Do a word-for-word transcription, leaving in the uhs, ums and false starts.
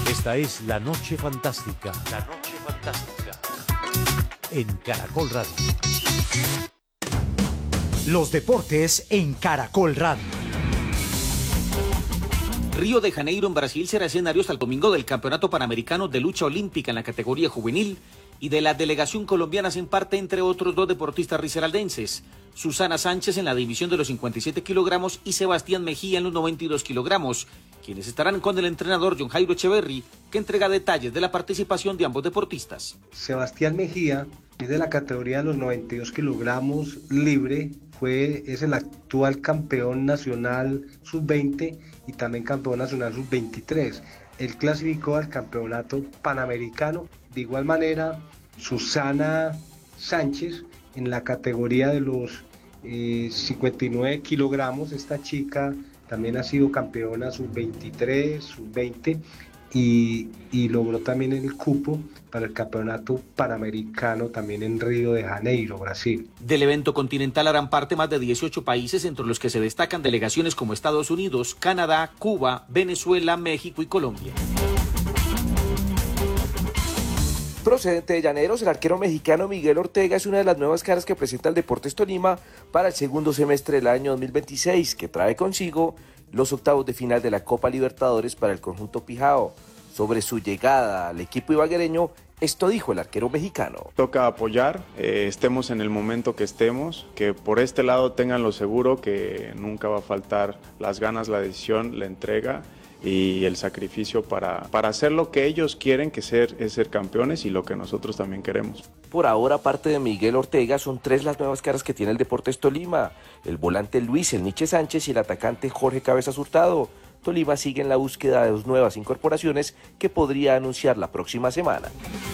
Esta es La Noche Fantástica. La Noche Fantástica. En Caracol Radio. Los deportes en Caracol Radio. Río de Janeiro en Brasil será escenario hasta el domingo del Campeonato Panamericano de Lucha Olímpica en la categoría juvenil y de la delegación colombiana en parte entre otros dos deportistas risaraldenses, Susana Sánchez en la división de los cincuenta y siete kilogramos y Sebastián Mejía en los noventa y dos kilogramos, quienes estarán con el entrenador John Jairo Echeverry, que entrega detalles de la participación de ambos deportistas. Sebastián Mejía es de la categoría de los noventa y dos kilogramos libre, fue, es el actual campeón nacional sub veinte y también campeón nacional sub veintitrés. Él clasificó al campeonato panamericano. De igual manera, Susana Sánchez en la categoría de los eh, cincuenta y nueve kilogramos. Esta chica también ha sido campeona sub veintitrés, sub veinte y, y logró también el cupo para el campeonato panamericano también en Río de Janeiro, Brasil. Del evento continental harán parte más de dieciocho países, entre los que se destacan delegaciones como Estados Unidos, Canadá, Cuba, Venezuela, México y Colombia. Procedente de Llaneros, el arquero mexicano Miguel Ortega es una de las nuevas caras que presenta el Deportes Tolima para el segundo semestre del año dos mil veintiséis, que trae consigo los octavos de final de la Copa Libertadores para el conjunto Pijao. Sobre su llegada al equipo ibaguereño, esto dijo el arquero mexicano. Toca apoyar, eh, estemos en el momento que estemos, que por este lado tengan lo seguro que nunca va a faltar las ganas, la decisión, la entrega y el sacrificio para, para hacer lo que ellos quieren, que ser, es ser campeones, y lo que nosotros también queremos. Por ahora, aparte de Miguel Ortega, son tres las nuevas caras que tiene el Deportes Tolima: el volante Luis El Niche Sánchez y el atacante Jorge Cabezas Hurtado. Tolima sigue en la búsqueda de dos nuevas incorporaciones que podría anunciar la próxima semana.